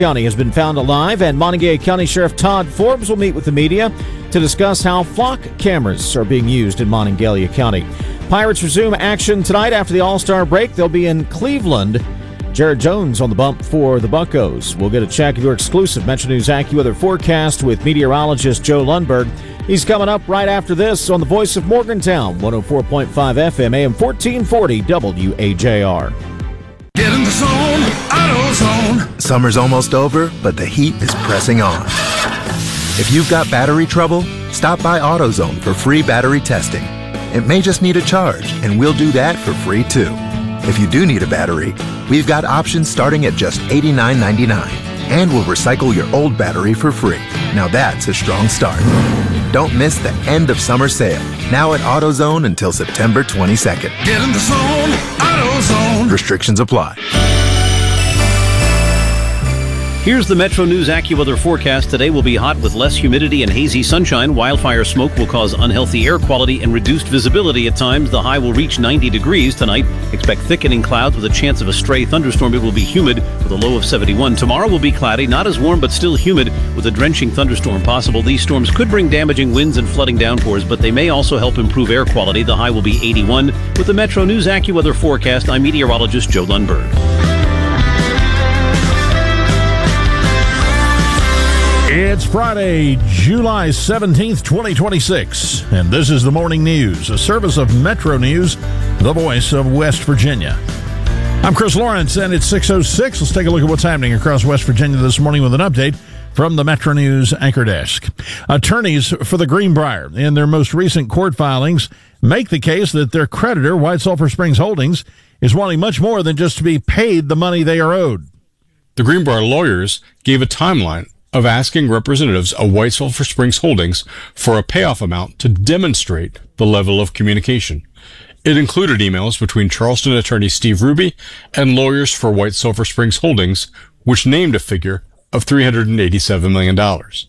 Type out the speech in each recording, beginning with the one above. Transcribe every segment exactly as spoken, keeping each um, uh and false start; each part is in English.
County has been found alive, and Montague County Sheriff Todd Forbes will meet with the media to discuss how flock cameras are being used in Monongalia County. Pirates resume action tonight after the All-Star break. They'll be in Cleveland. Jared Jones on the bump for the Buccos. We'll get a check of your exclusive Metro News AccuWeather forecast with meteorologist Joe Lundberg. He's coming up right after this on the Voice of Morgantown, one oh four point five F M, A M fourteen forty W A J R. Get in the zone, AutoZone. Summer's almost over, but the heat is pressing on. If you've got battery trouble, stop by AutoZone for free battery testing. It may just need a charge, and we'll do that for free too. If you do need a battery, we've got options starting at just eighty-nine ninety-nine, and we'll recycle your old battery for free. Now that's a strong start. Don't miss the end of summer sale, now at AutoZone until September twenty-second. Get in the zone, AutoZone. Restrictions apply. Here's the Metro News AccuWeather forecast. Today will be hot with less humidity and hazy sunshine. Wildfire smoke will cause unhealthy air quality and reduced visibility at times. The high will reach ninety degrees tonight. Expect thickening clouds with a chance of a stray thunderstorm. It will be humid with a low of seventy-one. Tomorrow will be cloudy, not as warm but still humid with a drenching thunderstorm possible. These storms could bring damaging winds and flooding downpours, but they may also help improve air quality. The high will be eighty-one. With the Metro News AccuWeather forecast, I'm meteorologist Joe Lundberg. It's Friday, July seventeenth, twenty twenty-six, and this is the Morning News, a service of Metro News, the voice of West Virginia. I'm Chris Lawrence, and it's six oh six. Let's take a look at what's happening across West Virginia this morning with an update from the Metro News Anchor Desk. Attorneys for the Greenbrier, in their most recent court filings, make the case that their creditor, White Sulphur Springs Holdings, is wanting much more than just to be paid the money they are owed. The Greenbrier lawyers gave a timeline of asking representatives of White Sulphur Springs Holdings for a payoff amount to demonstrate the level of communication. It included emails between Charleston attorney Steve Ruby and lawyers for White Sulphur Springs Holdings, which named a figure of three hundred eighty-seven million dollars.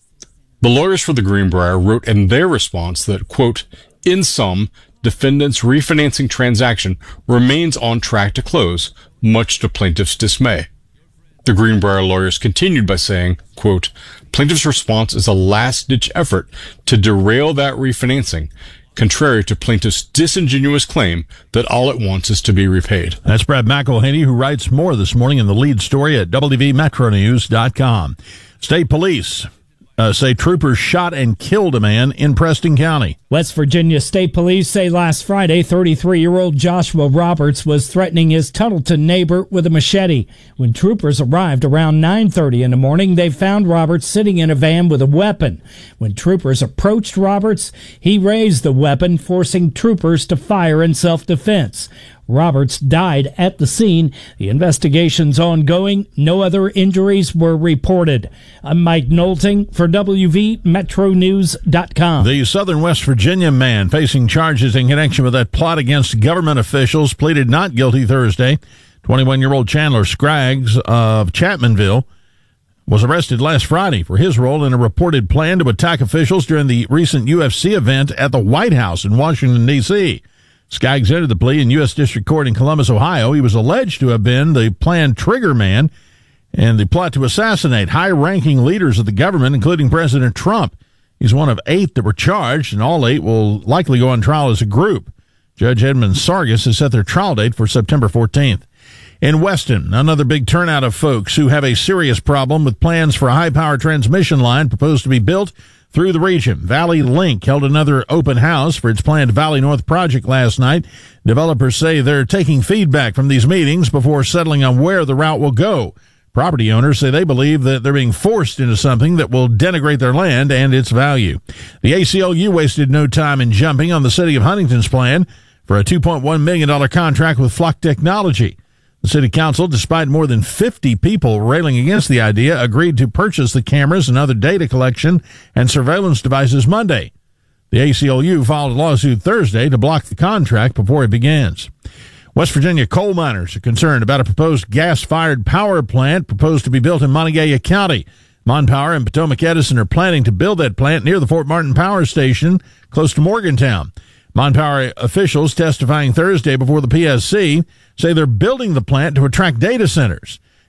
The lawyers for the Greenbrier wrote in their response that, quote, in sum, defendant's refinancing transaction remains on track to close, much to plaintiff's dismay. The Greenbrier lawyers continued by saying, quote, plaintiff's response is a last-ditch effort to derail that refinancing, contrary to plaintiff's disingenuous claim that all it wants is to be repaid. That's Brad McElhaney, who writes more this morning in the lead story at W V metro news dot com. State police Uh, say troopers shot and killed a man in Preston County. West Virginia State Police say last Friday, thirty-three-year-old Joshua Roberts was threatening his Tuttleton neighbor with a machete. When troopers arrived around nine thirty in the morning, they found Roberts sitting in a van with a weapon. When troopers approached Roberts, he raised the weapon, forcing troopers to fire in self-defense. Roberts died at the scene. The investigation's ongoing. No other injuries were reported. I'm Mike Knowlting for W V metro news dot com. The Southern West Virginia man facing charges in connection with that plot against government officials pleaded not guilty Thursday. twenty-one-year-old Chandler Scraggs of Chapmanville was arrested last Friday for his role in a reported plan to attack officials during the recent U F C event at the White House in Washington, D C Skaggs entered the plea in U S District Court in Columbus, Ohio. He was alleged to have been the planned trigger man in the plot to assassinate high-ranking leaders of the government, including President Trump. He's one of eight that were charged, and all eight will likely go on trial as a group. Judge Edmund Sargas has set their trial date for September fourteenth. In Weston, another big turnout of folks who have a serious problem with plans for a high-power transmission line proposed to be built through the region. Valley Link held another open house for its planned Valley North project last night. Developers say they're taking feedback from these meetings before settling on where the route will go. Property owners say they believe that they're being forced into something that will denigrate their land and its value. The A C L U wasted no time in jumping on the city of Huntington's plan for a two point one million dollars contract with Flock Technology. The city council, despite more than fifty people railing against the idea, agreed to purchase the cameras and other data collection and surveillance devices Monday. The A C L U filed a lawsuit Thursday to block the contract before it begins. West Virginia coal miners are concerned about a proposed gas-fired power plant proposed to be built in Monongalia County. MonPower and Potomac Edison are planning to build that plant near the Fort Martin Power Station, close to Morgantown. MonPower officials testifying Thursday before the P S C say they're building the plant to attract data centers.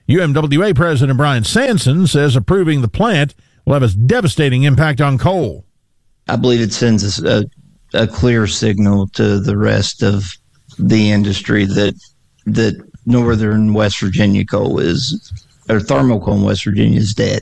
U M W A President Brian Sanson says approving the plant will have a devastating impact on coal. I believe it sends a, a clear signal to the rest of the industry that that northern West Virginia coal is, or thermal coal in West Virginia is dead,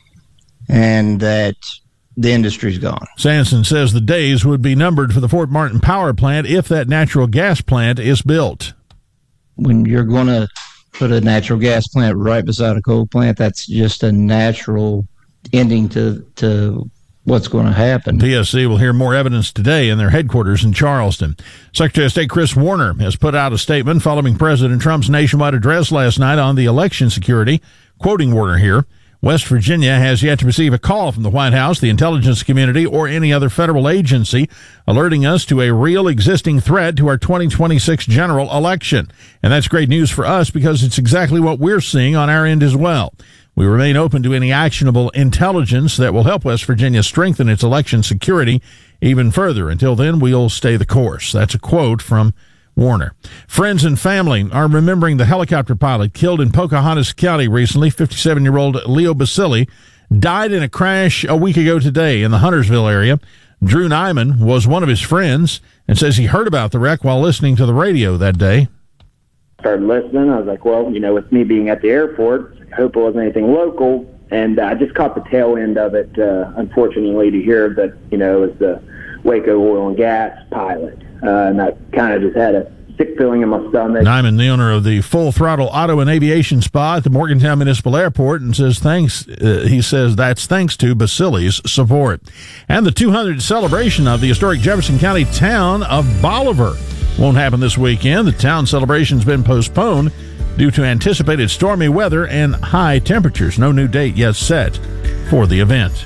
and that the industry's gone. Sanson says the days would be numbered for the Fort Martin power plant if that natural gas plant is built. When you're going to put a natural gas plant right beside a coal plant, that's just a natural ending to to what's going to happen. P S C will hear more evidence today in their headquarters in Charleston. Secretary of State Chris Warner has put out a statement following President Trump's nationwide address last night on the election security. Quoting Warner here, West Virginia has yet to receive a call from the White House, the intelligence community, or any other federal agency alerting us to a real existing threat to our twenty twenty-six general election. And that's great news for us because it's exactly what we're seeing on our end as well. We remain open to any actionable intelligence that will help West Virginia strengthen its election security even further. Until then, we'll stay the course. That's a quote from Warner. Friends and family are remembering the helicopter pilot killed in Pocahontas County recently. fifty-seven-year-old Leo Basili died in a crash a week ago today in the Huntersville area. Drew Nyman was one of his friends and says he heard about the wreck while listening to the radio that day. Started listening. I was like, well, you know, with me being at the airport, I hope it wasn't anything local. And uh, I just caught the tail end of it, uh, unfortunately, to hear that, you know, it was the Waco oil and gas pilot. Uh, and I kind of just had a sick feeling in my stomach. Nyman, the owner of the Full Throttle Auto and Aviation Spa at the Morgantown Municipal Airport, and says thanks. Uh, he says that's thanks to Basili's support. And the two hundredth celebration of the historic Jefferson County town of Bolivar won't happen this weekend. The town celebration's been postponed due to anticipated stormy weather and high temperatures. No new date yet set for the event.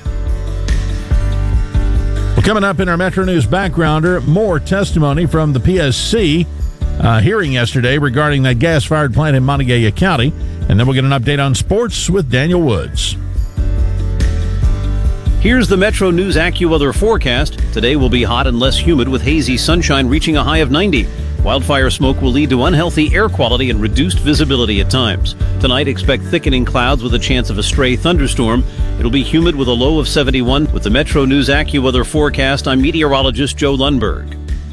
Well, coming up in our Metro News Backgrounder, more testimony from the P S C uh, hearing yesterday regarding that gas-fired plant in Montague County. And then we'll get an update on sports with Daniel Woods. Here's the Metro News AccuWeather forecast. Today will be hot and less humid with hazy sunshine reaching a high of ninety. Wildfire smoke will lead to unhealthy air quality and reduced visibility at times. Tonight, expect thickening clouds with a chance of a stray thunderstorm. It'll be humid with a low of seventy-one. With the Metro News AccuWeather forecast, I'm meteorologist Joe Lundberg.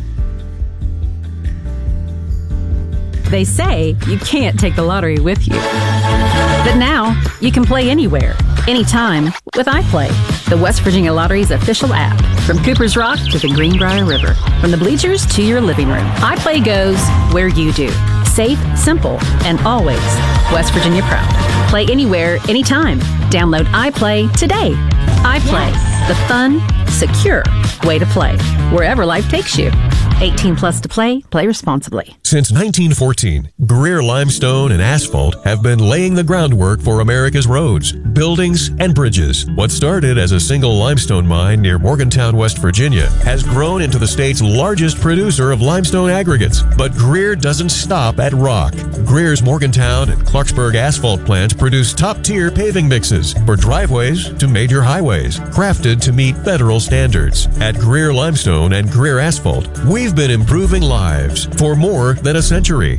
They say you can't take the lottery with you. But now, you can play anywhere, anytime with iPlay, the West Virginia Lottery's official app. From Cooper's Rock to the Greenbrier River, from the bleachers to your living room, iPlay goes where you do. Safe, simple, and always West Virginia proud. Play anywhere, anytime. Download iPlay today. iPlay, yes. The fun, secure way to play, wherever life takes you. eighteen plus to play. Play responsibly. Since nineteen fourteen, Greer Limestone and Asphalt have been laying the groundwork for America's roads, buildings, and bridges. What started as a single limestone mine near Morgantown, West Virginia, has grown into the state's largest producer of limestone aggregates. But Greer doesn't stop at rock. Greer's Morgantown and Clarksburg asphalt plants produce top-tier paving mixes for driveways to major highways, crafted to meet federal standards. At Greer Limestone and Greer Asphalt, we We've been improving lives for more than a century.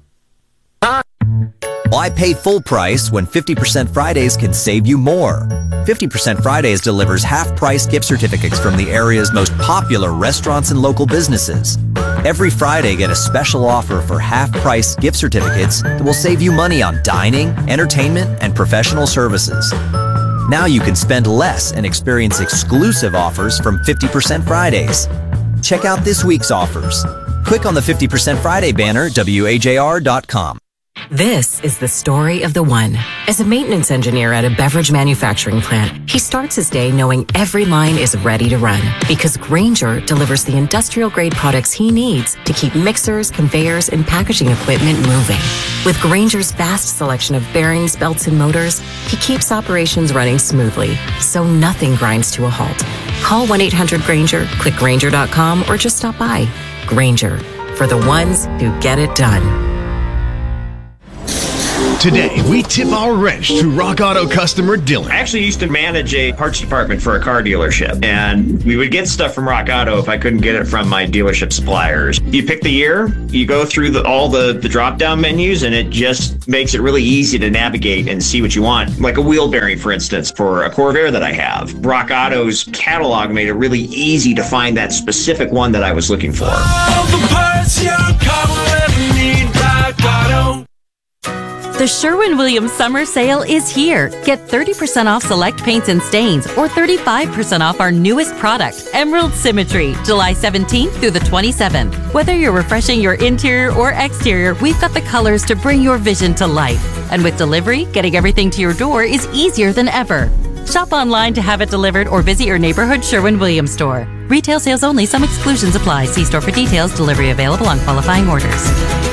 Why pay full price when fifty percent Fridays can save you more? fifty percent Fridays delivers half-price gift certificates from the area's most popular restaurants and local businesses. Every Friday, get a special offer for half-price gift certificates that will save you money on dining, entertainment, and professional services. Now you can spend less and experience exclusive offers from fifty percent Fridays. Check out this week's offers. Click on the fifty percent Friday banner at W A J R dot com. This is the story of the one. As a maintenance engineer at a beverage manufacturing plant, he starts his day knowing every line is ready to run because Grainger delivers the industrial-grade products he needs to keep mixers, conveyors, and packaging equipment moving. With Grainger's vast selection of bearings, belts, and motors, he keeps operations running smoothly, so nothing grinds to a halt. Call one eight hundred Grainger, click Grainger dot com, or just stop by. Grainger, for the ones who get it done. Today, we tip our wrench to Rock Auto customer Dylan. I actually used to manage a parts department for a car dealership, and we would get stuff from Rock Auto if I couldn't get it from my dealership suppliers. You pick the year, you go through the, all the, the drop-down menus, and it just makes it really easy to navigate and see what you want. Like a wheel bearing, for instance, for a Corvair that I have. Rock Auto's catalog made it really easy to find that specific one that I was looking for. All the parts your car will ever need, Rock Auto. The Sherwin-Williams Summer Sale is here. Get thirty percent off select paints and stains or thirty-five percent off our newest product, Emerald Symmetry, July seventeenth through the twenty-seventh. Whether you're refreshing your interior or exterior, we've got the colors to bring your vision to life. And with delivery, getting everything to your door is easier than ever. Shop online to have it delivered or visit your neighborhood Sherwin-Williams store. Retail sales only. Some exclusions apply. See store for details. Delivery available on qualifying orders.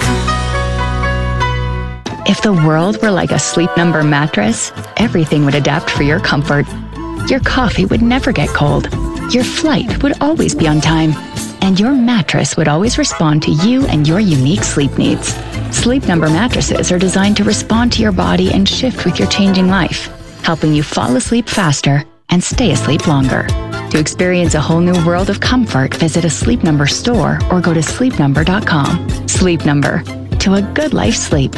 If the world were like a Sleep Number mattress, everything would adapt for your comfort. Your coffee would never get cold. Your flight would always be on time. And your mattress would always respond to you and your unique sleep needs. Sleep Number mattresses are designed to respond to your body and shift with your changing life, helping you fall asleep faster and stay asleep longer. To experience a whole new world of comfort, visit a Sleep Number store or go to sleep number dot com. Sleep Number. To a good life sleep.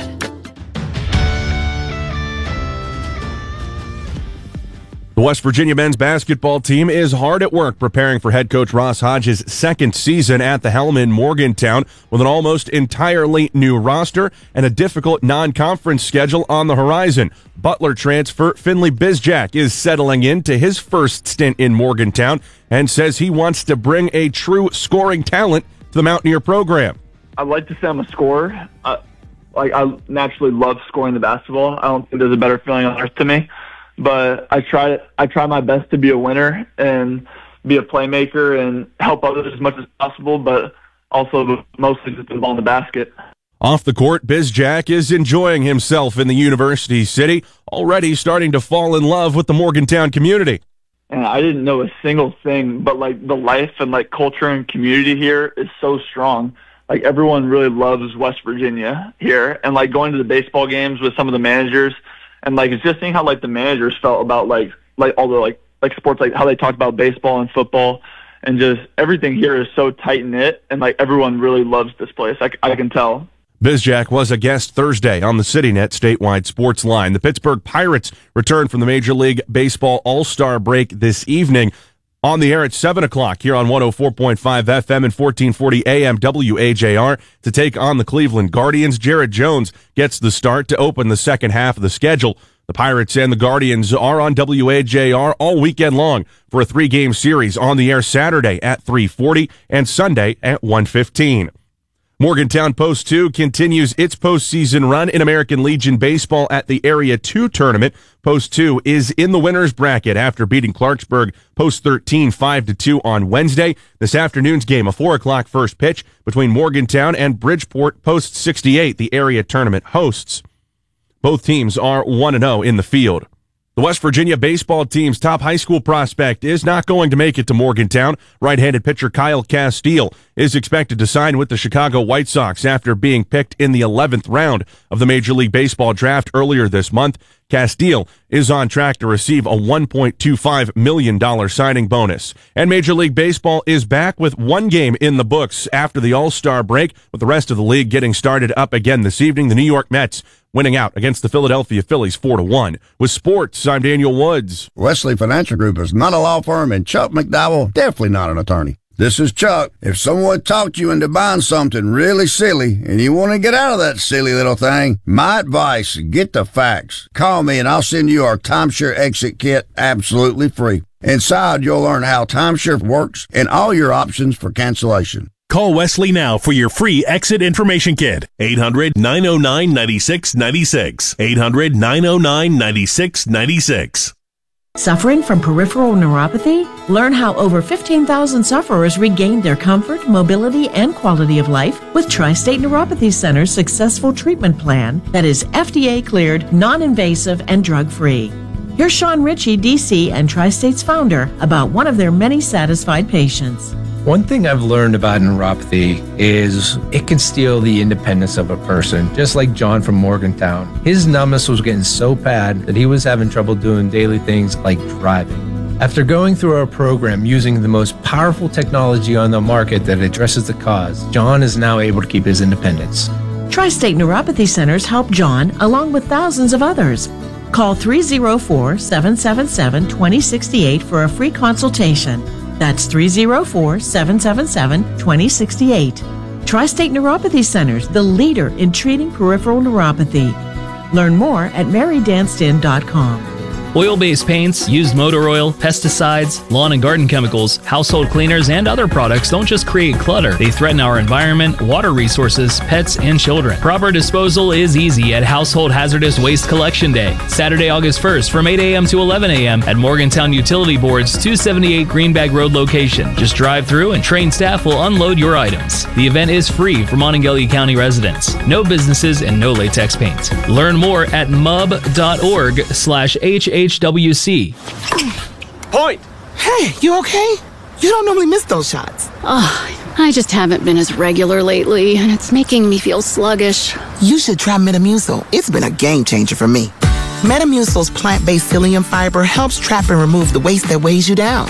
The West Virginia men's basketball team is hard at work preparing for head coach Ross Hodges' second season at the helm in Morgantown with an almost entirely new roster and a difficult non-conference schedule on the horizon. Butler transfer Finley Bizjack is settling into his first stint in Morgantown and says he wants to bring a true scoring talent to the Mountaineer program. I'd like to say I'm a scorer. Uh, like I naturally love scoring the basketball. I don't think there's a better feeling on earth to me. But I try I try my best to be a winner and be a playmaker and help others as much as possible, but also mostly just the ball in the basket. Off the court, Bizjack is enjoying himself in the University City, already starting to fall in love with the Morgantown community. And I didn't know a single thing, but like the life and like culture and community here is so strong. Like everyone really loves West Virginia here, and like going to the baseball games with some of the managers. And like it's just seeing how like the managers felt about like like all the like like sports, like how they talked about baseball and football, and just everything here is so tight knit, and like everyone really loves this place. I, I can tell. Bizjack was a guest Thursday on the CityNet statewide sports line. The Pittsburgh Pirates returned from the Major League Baseball All-Star break this evening. On the air at seven o'clock here on one oh four point five F M and fourteen forty A M W A J R to take on the Cleveland Guardians. Jared Jones gets the start to open the second half of the schedule. The Pirates and the Guardians are on W A J R all weekend long for a three-game series on the air Saturday at three forty and Sunday at one fifteen. Morgantown Post two continues its postseason run in American Legion Baseball at the Area two tournament. Post two is in the winner's bracket after beating Clarksburg Post thirteen five to two on Wednesday. This afternoon's game, a four o'clock first pitch between Morgantown and Bridgeport Post sixty-eight, the area tournament hosts. Both teams are one and oh in the field. The West Virginia baseball team's top high school prospect is not going to make it to Morgantown. Right-handed pitcher Kyle Castile is expected to sign with the Chicago White Sox after being picked in the eleventh round of the Major League Baseball draft earlier this month. Castile is on track to receive a one point two five million dollars signing bonus. And Major League Baseball is back with one game in the books after the All-Star break, with the rest of the league getting started up again this evening. The New York Mets winning out against the Philadelphia Phillies four to one. With sports, I'm Daniel Woods. Wesley Financial Group is not a law firm, and Chuck McDowell definitely not an attorney. This is Chuck. If someone talked you into buying something really silly and you want to get out of that silly little thing, my advice, get the facts. Call me and I'll send you our timeshare exit kit absolutely free. Inside, you'll learn how timeshare works and all your options for cancellation. Call Wesley now for your free exit information kit. eight hundred, nine oh nine, nine six nine six. eight hundred, nine oh nine, nine six nine six. Suffering from peripheral neuropathy? Learn how over fifteen thousand sufferers regained their comfort, mobility, and quality of life with Tri-State Neuropathy Center's successful treatment plan that is F D A-cleared, non-invasive, and drug-free. Here's Sean Ritchie, D C, and Tri-State's founder about one of their many satisfied patients. One thing I've learned about neuropathy is it can steal the independence of a person, just like John from Morgantown. His numbness was getting so bad that he was having trouble doing daily things like driving. After going through our program using the most powerful technology on the market that addresses the cause, John is now able to keep his independence. Tri-State Neuropathy Centers help John along with thousands of others. Call three oh four, seven seven seven, two oh six eight for a free consultation. That's three oh four, seven seven seven, two oh six eight. Tri-State Neuropathy Centers, the leader in treating peripheral neuropathy. Learn more at mary danston dot com. Oil-based paints, used motor oil, pesticides, lawn and garden chemicals, household cleaners, and other products don't just create clutter. They threaten our environment, water resources, pets, and children. Proper disposal is easy at Household Hazardous Waste Collection Day, Saturday, August first from eight a.m. to eleven a.m. at Morgantown Utility Board's two seventy-eight Greenbag Road location. Just drive through and trained staff will unload your items. The event is free for Monongalia County residents. No businesses and no latex paint. Learn more at mub.org slash HH H W C. Point! Hey, you okay? You don't normally miss those shots. Oh, I just haven't been as regular lately, and it's making me feel sluggish. You should try Metamucil. It's been a game changer for me. Metamucil's plant-based psyllium fiber helps trap and remove the waste that weighs you down.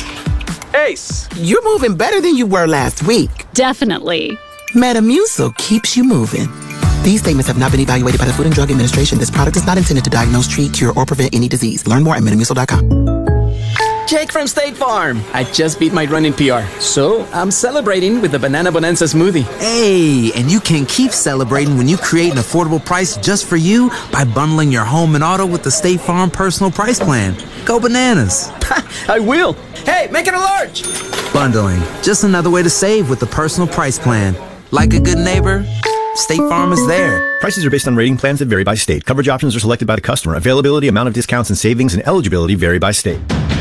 Ace, you're moving better than you were last week. Definitely. Metamucil keeps you moving. These statements have not been evaluated by the Food and Drug Administration. This product is not intended to diagnose, treat, cure, or prevent any disease. Learn more at metamucil dot com. Jake from State Farm. I just beat my running P R, so I'm celebrating with the Banana Bonanza smoothie. Hey, and you can keep celebrating when you create an affordable price just for you by bundling your home and auto with the State Farm Personal Price Plan. Go bananas. I will. Hey, make it a large. Bundling, just another way to save with the Personal Price Plan. Like a good neighbor, State Farm is there. Prices are based on rating plans that vary by state. Coverage options are selected by the customer. Availability, amount of discounts and savings, and eligibility vary by state.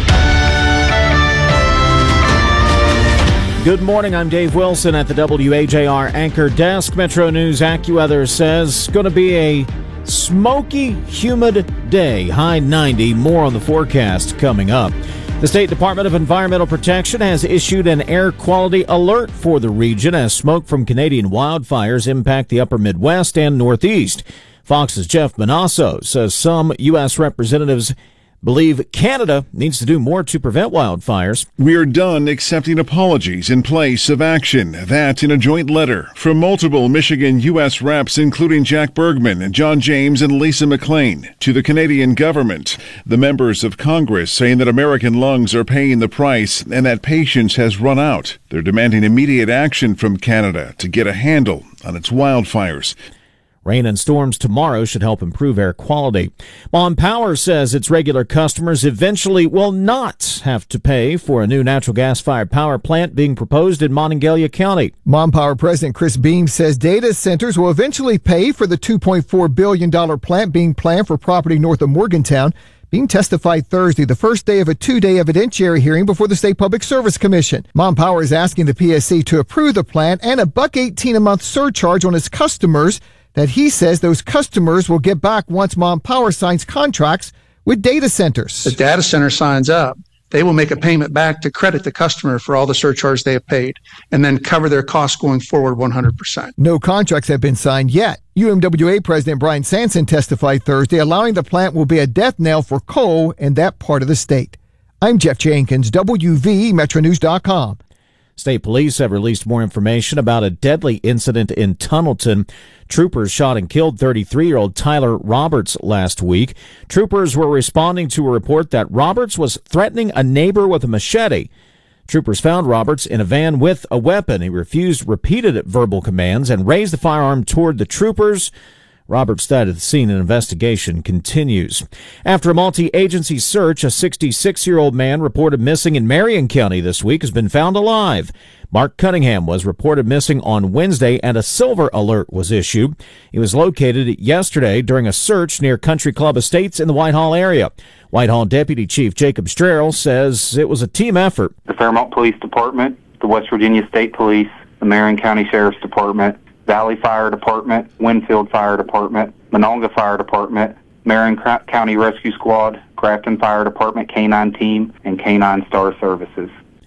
Good morning. I'm Dave Wilson at the W A J R Anchor Desk. Metro News AccuWeather says it's going to be a smoky, humid day. High ninety. More on the forecast coming up. The State Department of Environmental Protection has issued an air quality alert for the region as smoke from Canadian wildfires impact the upper Midwest and Northeast. Fox's Jeff Manasso says some U S representatives believe Canada needs to do more to prevent wildfires. We are done accepting apologies in place of action. That in a joint letter from multiple Michigan U S reps, including Jack Bergman, John James, and Lisa McLean, to the Canadian government. The members of Congress saying that American lungs are paying the price and that patience has run out. They're demanding immediate action from Canada to get a handle on its wildfires. Rain and storms tomorrow should help improve air quality. Mon Power says its regular customers eventually will not have to pay for a new natural gas-fired power plant being proposed in Monongalia County. Mon Power President Chris Beam says data centers will eventually pay for the two point four billion dollars plant being planned for property north of Morgantown. Beam testified Thursday, the first day of a two-day evidentiary hearing before the State Public Service Commission. Mon Power is asking the P S C to approve the plant and a buck eighteen a month surcharge on its customers that he says those customers will get back once Mon Power signs contracts with data centers. The data center signs up. They will make a payment back to credit the customer for all the surcharge they have paid and then cover their costs going forward one hundred percent. No contracts have been signed yet. U M W A President Brian Sanson testified Thursday, allowing the plant will be a death knell for coal in that part of the state. I'm Jeff Jenkins, W V Metro News dot com. State police have released more information about a deadly incident in Tunnelton. Troopers shot and killed thirty-three-year-old Tyler Roberts last week. Troopers were responding to a report that Roberts was threatening a neighbor with a machete. Troopers found Roberts in a van with a weapon. He refused repeated verbal commands and raised the firearm toward the troopers. Roberts died at the scene. An investigation continues. After a multi-agency search, a sixty-six-year-old man reported missing in Marion County this week has been found alive. Mark Cunningham was reported missing on Wednesday, and a silver alert was issued. He was located yesterday during a search near Country Club Estates in the Whitehall area. Whitehall Deputy Chief Jacob Strerel says it was a team effort. The Fairmont Police Department, the West Virginia State Police, the Marion County Sheriff's Department, Valley Fire Department, Winfield Fire Department, Monongah Fire Department, Marion County Rescue Squad, Grafton Fire Department K nine Team, and K nine Star Services.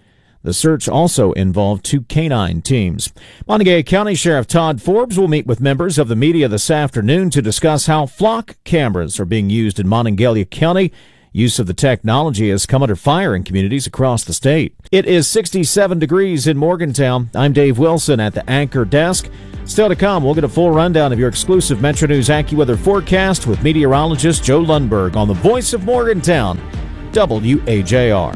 The search also involved two canine teams. Montague County Sheriff Todd Forbes will meet with members of the media this afternoon to discuss how flock cameras are being used in Monongalia County. Use of the technology has come under fire in communities across the state. It is sixty-seven degrees in Morgantown. I'm Dave Wilson at the Anchor Desk. Still to come, we'll get a full rundown of your exclusive Metro News AccuWeather forecast with meteorologist Joe Lundberg on the Voice of Morgantown, W A J R.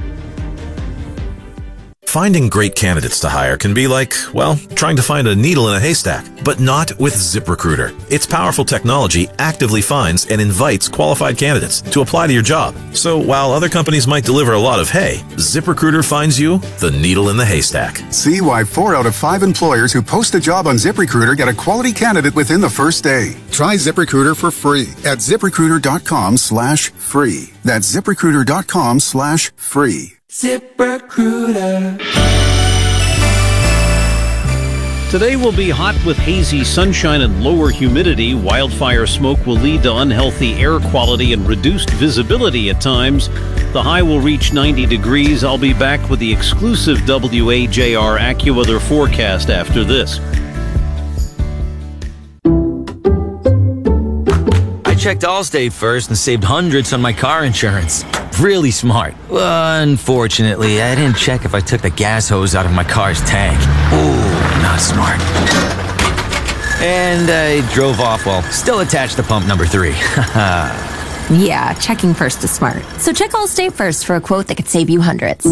Finding great candidates to hire can be like, well, trying to find a needle in a haystack, but not with ZipRecruiter. Its powerful technology actively finds and invites qualified candidates to apply to your job. So while other companies might deliver a lot of hay, ZipRecruiter finds you the needle in the haystack. See why four out of five employers who post a job on ZipRecruiter get a quality candidate within the first day. Try ZipRecruiter for free at ZipRecruiter.com slash free. That's ZipRecruiter.com slash free. ZipRecruiter. Today will be hot with hazy sunshine and lower humidity. Wildfire smoke will lead to unhealthy air quality and reduced visibility at times. The high will reach ninety degrees. I'll be back with the exclusive W A J R AccuWeather forecast after this. I checked Allstate first and saved hundreds on my car insurance. Really smart. Uh, unfortunately, I didn't check if I took the gas hose out of my car's tank. Ooh, not smart. And I drove off while still attached to pump number three. Yeah, checking first is smart. So check Allstate first for a quote that could save you hundreds.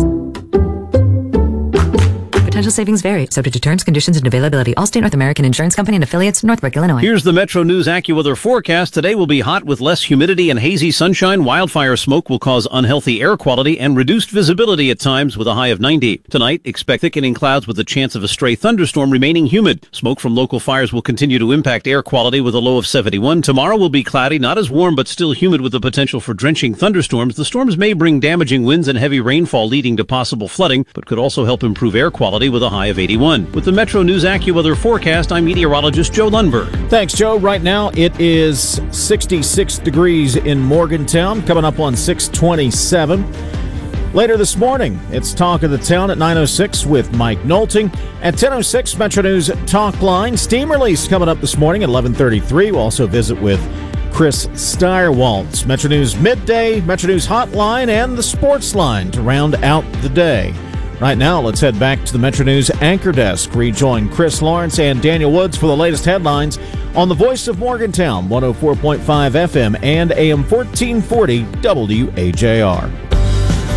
Potential savings vary, subject to terms, conditions, and availability. Allstate North American Insurance Company and affiliates, Northbrook, Illinois. Here's the Metro News AccuWeather forecast. Today will be hot with less humidity and hazy sunshine. Wildfire smoke will cause unhealthy air quality and reduced visibility at times with a high of ninety. Tonight, expect thickening clouds with a chance of a stray thunderstorm remaining humid. Smoke from local fires will continue to impact air quality with a low of seventy-one. Tomorrow will be cloudy, not as warm, but still humid with the potential for drenching thunderstorms. The storms may bring damaging winds and heavy rainfall leading to possible flooding, but could also help improve air quality with a high of eighty-one. With the Metro News AccuWeather forecast, I'm meteorologist Joe Lundberg. Thanks, Joe. Right now, it is sixty-six degrees in Morgantown, coming up on six twenty-seven. Later this morning, it's Talk of the Town at nine oh six with Mike Nolting. At ten oh six, Metro News Talk Line. Steam release coming up this morning at eleven thirty-three. We'll also visit with Chris Steyerwaltz. Metro News Midday, Metro News Hotline, and the Sports Line to round out the day. Right now, let's head back to the Metro News Anchor Desk. Rejoin Chris Lawrence and Daniel Woods for the latest headlines on the Voice of Morgantown, one oh four point five F M and A M fourteen forty W A J R.